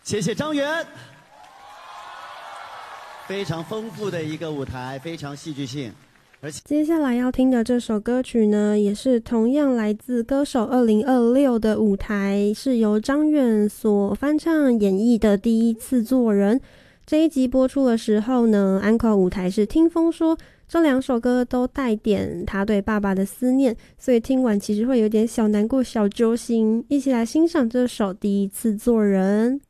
谢谢张元，非常丰富的一个舞台，非常戏剧性。而且接下来要听的这首歌曲呢，也是同样来自歌手2026的舞台，是由张远所翻唱演绎的《第一次做人》。这一集播出的时候呢，安可舞台是听风说这两首歌都带点他对爸爸的思念，所以听完其实会有点小难过、小揪心。一起来欣赏这首《第一次做人》。